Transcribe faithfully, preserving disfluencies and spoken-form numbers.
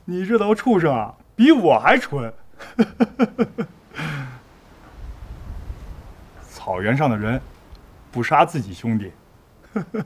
你这头畜生啊，比我还蠢！草原上的人不杀自己兄弟，